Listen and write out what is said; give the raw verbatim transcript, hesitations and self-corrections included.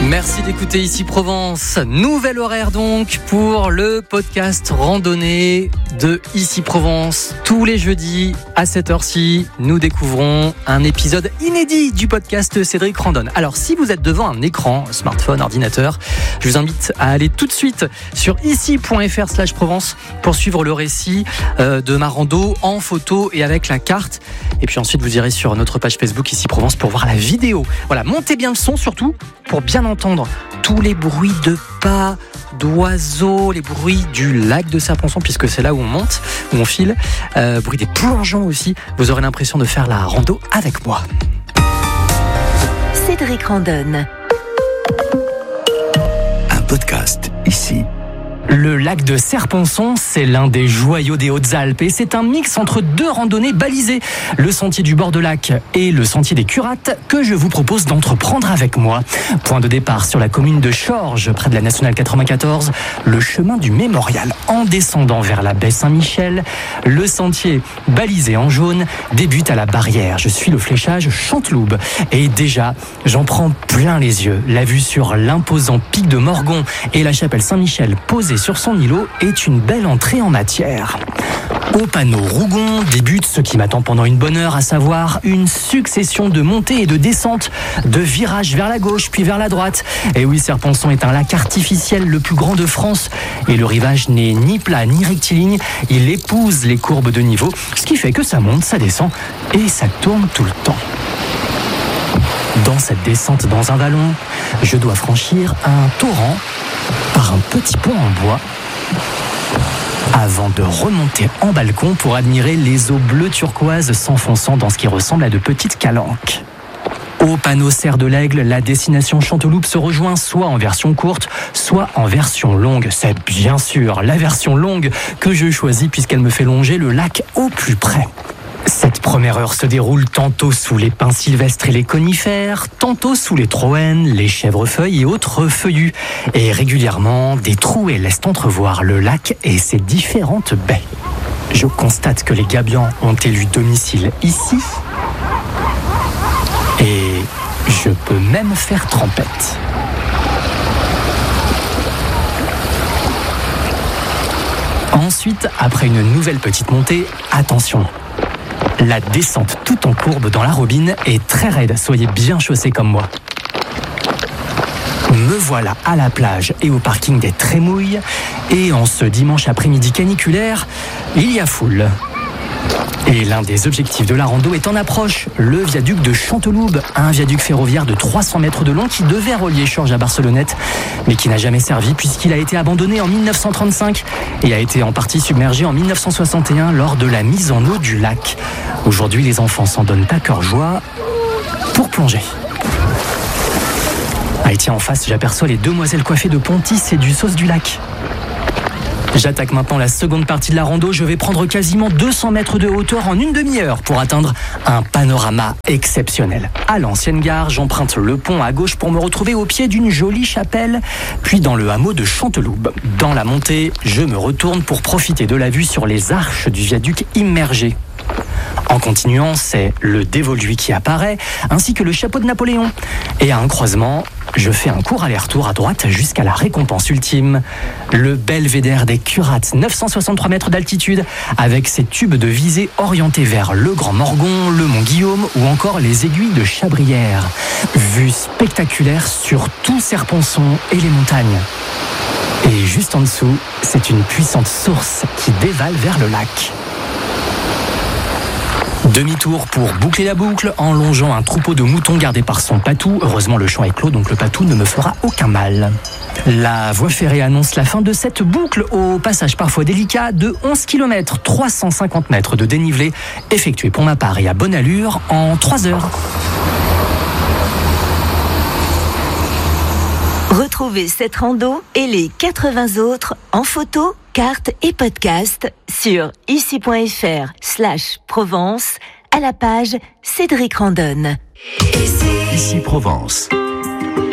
Merci d'écouter Ici Provence. Nouvel horaire donc pour le podcast randonnée de Ici Provence. Tous les jeudis à cette heure-ci, nous découvrons un épisode inédit du podcast Cédric Randonne. Alors si vous êtes devant un écran, smartphone, ordinateur, je vous invite à aller tout de suite sur ici.fr slash Provence pour suivre le récit euh, de ma rando en photo et avec la carte. Et puis ensuite vous irez sur notre page Facebook Ici Provence pour voir la vidéo. Voilà, montez bien le son surtout pour bien entendre tous les bruits de pas, d'oiseaux, les bruits du lac de Serre-Ponçon, puisque c'est là où on monte, où on file, euh, bruit des plongeons aussi. Vous aurez l'impression de faire la rando avec moi. Cédric Randonne. Un podcast ici. Le lac de Serre-Ponçon, c'est l'un des joyaux des Hautes-Alpes et c'est un mix entre deux randonnées balisées, le sentier du bord de lac et le sentier des Curates, que je vous propose d'entreprendre avec moi. Point de départ sur la commune de Chorges, près de la nationale quatre-vingt-quatorze, le chemin du Mémorial. En descendant vers la baie Saint-Michel, le sentier balisé en jaune débute à la barrière. Je suis le fléchage Chanteloube et déjà, j'en prends plein les yeux. La vue sur l'imposant pic de Morgon et la chapelle Saint-Michel posée sur son îlot est une belle entrée en matière. Au panneau Rougon débute ce qui m'attend pendant une bonne heure, à savoir une succession de montées et de descentes, de virages vers la gauche puis vers la droite. Et oui, Serre-Ponçon est un lac artificiel le plus grand de France et le rivage n'est ni plat ni rectiligne, il épouse les courbes de niveau, ce qui fait que ça monte, ça descend et ça tourne tout le temps. Dans cette descente dans un vallon, je dois franchir un torrent par un petit pont en bois avant de remonter en balcon pour admirer les eaux bleues turquoises s'enfonçant dans ce qui ressemble à de petites calanques. Au panneau Serre de l'Aigle, la destination Chanteloube se rejoint soit en version courte, soit en version longue. C'est bien sûr la version longue que je choisis puisqu'elle me fait longer le lac au plus près. Cette première heure se déroule tantôt sous les pins sylvestres et les conifères, tantôt sous les troènes, les chèvrefeuilles et autres feuillus. Et régulièrement, des trouées laissent entrevoir le lac et ses différentes baies. Je constate que les gabions ont élu domicile ici. Et je peux même faire trempette. Ensuite, après une nouvelle petite montée, attention. La descente tout en courbe dans la Robine est très raide, soyez bien chaussés comme moi. Me voilà à la plage et au parking des Trémouilles, et en ce dimanche après-midi caniculaire, il y a foule. Et l'un des objectifs de la rando est en approche, le viaduc de Chanteloube, un viaduc ferroviaire de trois cents mètres de long qui devait relier Chorges à Barcelonnette, mais qui n'a jamais servi puisqu'il a été abandonné en dix-neuf cent trente-cinq et a été en partie submergé en dix-neuf cent soixante et un lors de la mise en eau du lac. Aujourd'hui, les enfants s'en donnent à cœur joie pour plonger. Ah et tiens, en face, j'aperçois les demoiselles coiffées de Pontis et du sauce du lac. J'attaque maintenant la seconde partie de la rando. Je vais prendre quasiment deux cents mètres de hauteur en une demi-heure pour atteindre un panorama exceptionnel. À l'ancienne gare, j'emprunte le pont à gauche pour me retrouver au pied d'une jolie chapelle, puis dans le hameau de Chanteloube. Dans la montée, je me retourne pour profiter de la vue sur les arches du viaduc immergé. En continuant, c'est le dévolu qui apparaît, ainsi que le chapeau de Napoléon. Et à un croisement, je fais un court aller-retour à droite jusqu'à la récompense ultime, le belvédère des Curates, neuf cent soixante-trois mètres d'altitude, avec ses tubes de visée orientés vers le Grand Morgon, le Mont Guillaume ou encore les aiguilles de Chabrière. Vue spectaculaire sur tout Serre-Ponçon et les montagnes. Et juste en dessous, c'est une puissante source qui dévale vers le lac. Demi-tour pour boucler la boucle en longeant un troupeau de moutons gardé par son patou. Heureusement, le champ est clos, donc le patou ne me fera aucun mal. La voie ferrée annonce la fin de cette boucle au passage parfois délicat de onze kilomètres, trois cent cinquante mètres de dénivelé, effectué pour ma part et à bonne allure en trois heures. Retrouvez cette rando et les quatre-vingts autres en photo, carte et podcast sur ici.fr slash Provence à la page Cédric Randonne. Ici Provence.